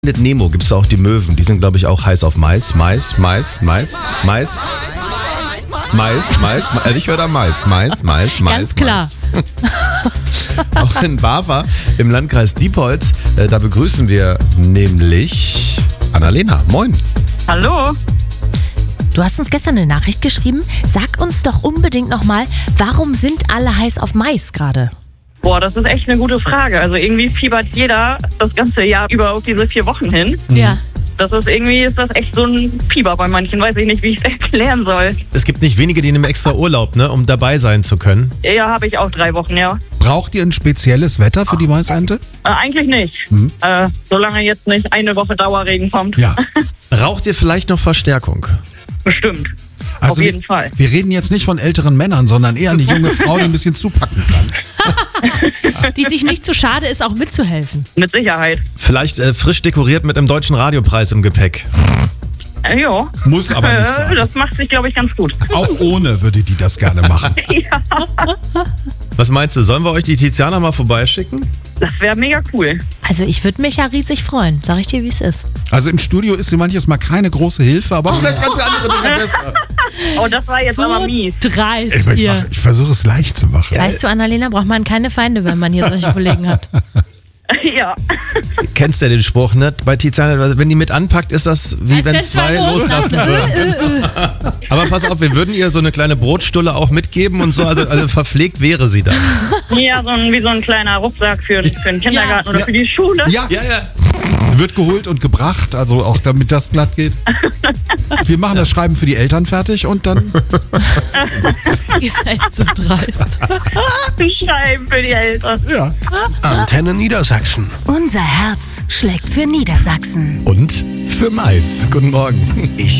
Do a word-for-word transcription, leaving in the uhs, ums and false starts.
Findet Nemo gibt es auch die Möwen, die sind glaube ich auch heiß auf Mais. Mais, Mais, Mais, Mais, Mais, Mais, also ich höre da Mais, Mais, Mais, Mais. Ganz klar. Mais. Auch in Bava im Landkreis Diepholz, äh, da begrüßen wir nämlich Annalena. Moin. Hallo. Du hast uns gestern eine Nachricht geschrieben. Sag uns doch unbedingt nochmal, warum sind alle heiß auf Mais gerade? Boah, das ist echt eine gute Frage. Also irgendwie fiebert jeder das ganze Jahr über auf diese vier Wochen hin. Ja. Das ist irgendwie, ist das echt so ein Fieber bei manchen. Weiß ich nicht, wie ich es erklären soll. Es gibt nicht wenige, die nehmen extra Urlaub, ne, um dabei sein zu können. Ja, habe ich auch drei Wochen, ja. Braucht ihr ein spezielles Wetter für die Maisernte? Äh, eigentlich nicht. Mhm. Äh, solange jetzt nicht eine Woche Dauerregen kommt. Ja. Braucht ihr vielleicht noch Verstärkung? Bestimmt. Also Auf jeden wir, Fall. Wir reden jetzt nicht von älteren Männern, sondern eher eine junge Frau, die ein bisschen zupacken kann. Die sich nicht zu schade ist, auch mitzuhelfen. Mit Sicherheit. Vielleicht äh, frisch dekoriert mit einem deutschen Radiopreis im Gepäck. Äh, ja. Muss aber nicht Äh, sein. das macht sich, glaube ich, ganz gut. Auch ohne würde die das gerne machen. Ja, Was meinst du, sollen wir euch die Tiziana mal vorbeischicken? das wäre mega cool. Also ich würde mich ja riesig freuen. Sag ich dir, wie es ist. Also im Studio ist sie manches Mal keine große Hilfe, aber vielleicht kann sie andere Dinge besser. Oh, das war jetzt aber mies. dreist Ich, ich, hier. mach- ich versuche es leicht zu machen. Weißt du, Annalena, braucht man keine Feinde, wenn man hier solche Kollegen hat. Ja. Kennst ja den Spruch, ne? Bei Tiziana, wenn die mit anpackt, ist das wie Als wenn wenn zwei zwei loslassen loslassen. würden. Aber pass auf, wir würden ihr so eine kleine Brotstulle auch mitgeben und so, also, also verpflegt wäre sie dann. Ja, so ein, wie so ein kleiner Rucksack für, für den Kindergarten oder Ja. für die Schule. Ja, Ja, ja. wird geholt und gebracht, also auch damit das glatt geht. Wir machen das Schreiben für die Eltern fertig und dann Ihr seid so dreist. Schreiben für die Eltern. ja. Antenne Niedersachsen. Unser Herz schlägt für Niedersachsen. Und für Mais. Guten Morgen. Ich